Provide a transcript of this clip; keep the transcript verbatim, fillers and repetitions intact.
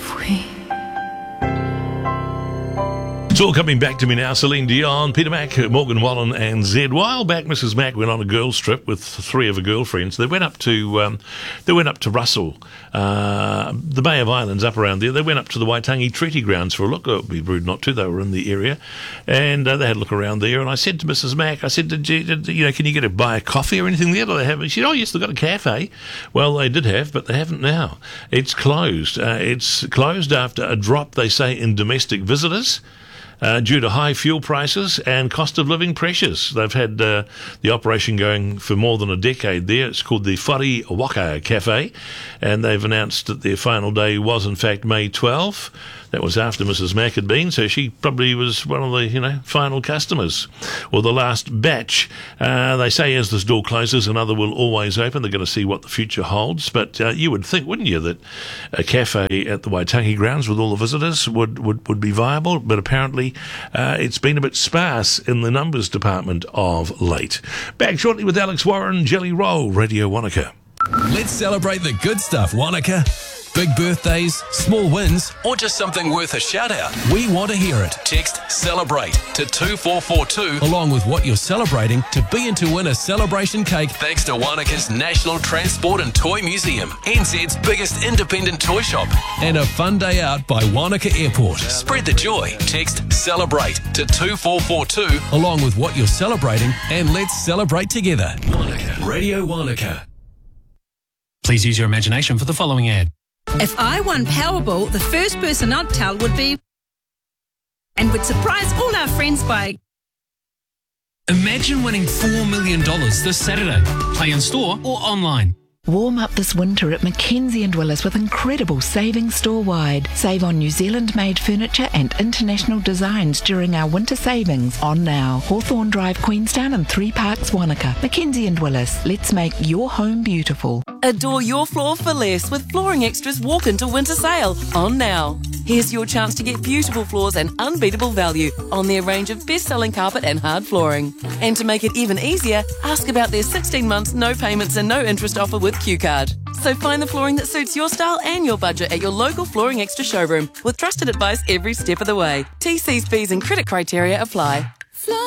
It's all coming back to me now. Celine Dion, Peter Mac, Morgan Wallen and Zed. A while back, Missus Mac went on a girls' trip with three of her girlfriends. They went up to um, they went up to Russell, uh, the Bay of Islands up around there. They went up to the Waitangi Treaty Grounds for a look. It would be rude not to. They were in the area. And uh, they had a look around there. And I said to Missus Mac, I said, did you, did, you know, can you get a buy a coffee or anything there? Do they have? She said, oh, yes, they've got a cafe. Well, they did have, but they haven't now. It's closed. Uh, it's closed after a drop, they say, in domestic visitors. Uh, due to high fuel prices and cost of living pressures. They've had uh, the operation going for more than a decade there. It's called the Whare Waka Cafe, and they've announced that their final day was in fact May twelfth. That was after Missus Mac had been, so she probably was one of the, you know, final customers, or the last batch. Uh, they say as this door closes, another will always open. They're going to see what the future holds. But uh, you would think, wouldn't you, that a cafe at the Waitangi Grounds with all the visitors would, would, would be viable? But apparently uh, it's been a bit sparse in the numbers department of late. Back shortly with Alex Warren, Jelly Roll, Radio Wanaka. Let's celebrate the good stuff, Wanaka. Big birthdays, small wins, or just something worth a shout out. We want to hear it. Text CELEBRATE to two four four two along with what you're celebrating to be in to win a celebration cake thanks to Wanaka's National Transport and Toy Museum, N Z's biggest independent toy shop, and a fun day out by Wanaka Airport. Spread the joy. Text CELEBRATE to two four four two along with what you're celebrating, and let's celebrate together. Wanaka. Radio Wanaka. Please use your imagination for the following ad. If I won Powerball, the first person I'd tell would be... and would surprise all our friends by... Imagine winning four million dollars this Saturday. Play in store or online. Warm up this winter at Mackenzie and Willis with incredible savings store-wide. Save on New Zealand-made furniture and international designs during our winter savings. On now. Hawthorne Drive, Queenstown and Three Parks, Wanaka. Mackenzie and Willis. Let's make your home beautiful. Adore your floor for less with Flooring Extra's Walk Into Winter Sale. On now. Here's your chance to get beautiful floors and unbeatable value on their range of best-selling carpet and hard flooring. And to make it even easier, ask about their sixteen months, no payments and no interest offer with Q Card. So find the flooring that suits your style and your budget at your local Flooring Extra showroom with trusted advice every step of the way. T Cs, fees and credit criteria apply.